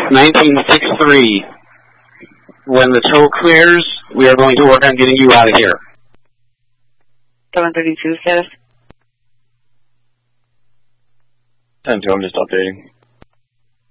1963. When the tow clears, we are going to work on getting you out of here. 732 status. 10-2, I'm just updating.